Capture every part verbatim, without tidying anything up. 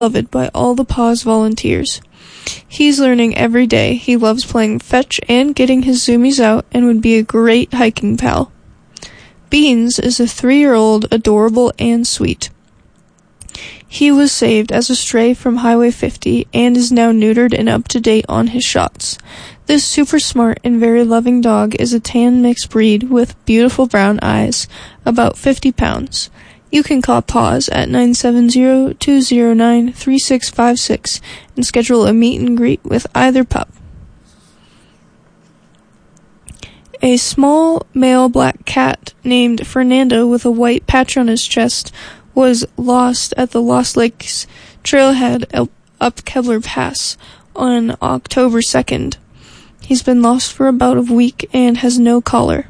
Beloved by all the Paws volunteers. He's learning every day. He loves playing fetch and getting his zoomies out and would be a great hiking pal. Beans is a three-year-old, adorable and sweet. He was saved as a stray from Highway fifty and is now neutered and up to date on his shots. This super smart and very loving dog is a tan mixed breed with beautiful brown eyes, about fifty pounds. You can call Paws at nine seven zero, two zero nine, three six five six and schedule a meet and greet with either pup. A small male black cat named Fernando with a white patch on his chest was lost at the Lost Lakes trailhead up Kebler Pass on October second. He's been lost for about a week and has no collar.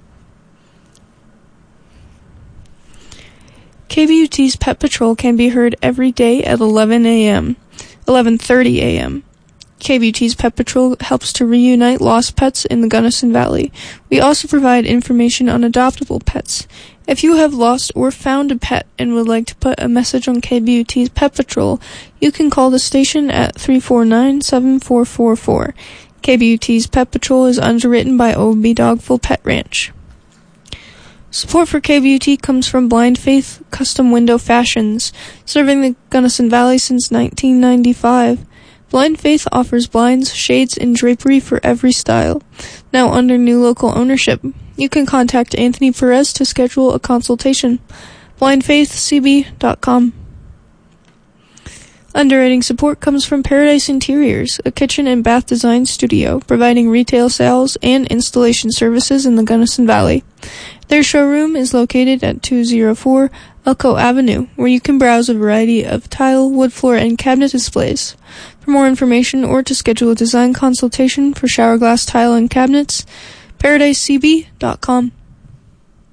K B U T's Pet Patrol can be heard every day at eleven a.m., eleven thirty a.m. K B U T's Pet Patrol helps to reunite lost pets in the Gunnison Valley. We also provide information on adoptable pets. If you have lost or found a pet and would like to put a message on K B U T's Pet Patrol, you can call the station at three four nine, seven four four four. K B U T's Pet Patrol is underwritten by O B Dogville Pet Ranch. Support for K B U T comes from Blind Faith Custom Window Fashions, serving the Gunnison Valley since nineteen ninety-five. Blind Faith offers blinds, shades, and drapery for every style. Now under new local ownership, you can contact Anthony Perez to schedule a consultation. blind faith c b dot com. Underwriting support comes from Paradise Interiors, a kitchen and bath design studio, providing retail sales and installation services in the Gunnison Valley. Their showroom is located at two oh four Elko Avenue, where you can browse a variety of tile, wood floor, and cabinet displays. For more information or to schedule a design consultation for shower glass tile and cabinets, paradise c b dot com.